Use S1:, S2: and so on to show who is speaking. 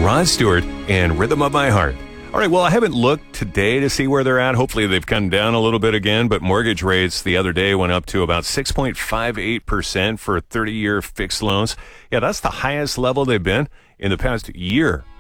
S1: Rod Stewart and Rhythm of My Heart. All right, well, I haven't looked today to see where they're at. Hopefully they've come down a little bit again, but mortgage rates the other day went up to about 6.58% for 30-year fixed loans. Yeah, that's the highest level they've been in the past year.